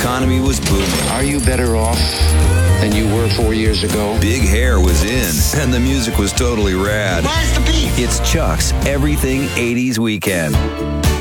Economy was booming. Are you better off than you were 4 years ago? Big hair was in, and the music was totally rad. Where's the beef? It's Chuck's Everything 80s Weekend.